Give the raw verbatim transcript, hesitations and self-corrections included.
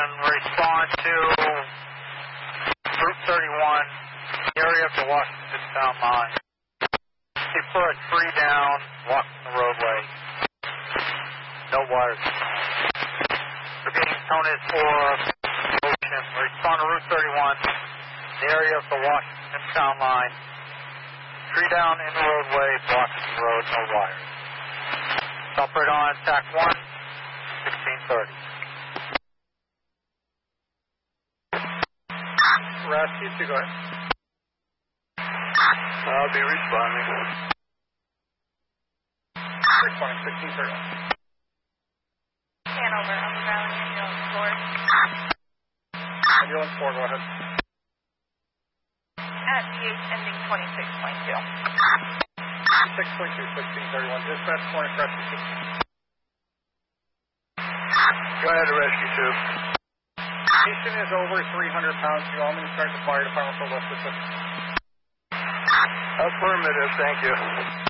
one, respond to Route thirty-one, area of the Washington Town line. He put a tree down, blocking the roadway. No wires. Repeating, tone is for Ocean. Respond to Route thirty-one, the area of the Washington Town line. Tree down in the roadway, blocking the road, no wires. Operate on T A C one, sixteen thirty. Rescue two, go ahead. I'll be responding. Responding, sixteen thirty. Hanover, Upper Valley, ambulance four. Ambulance four, go ahead. At D H ending twenty-six point two. six point two, sixteen thirty-one. Dispatch point, rescue two. Go ahead, rescue two. Patient is over three hundred pounds. Do you want me to start the fire department for West Pacific? Affirmative, thank you.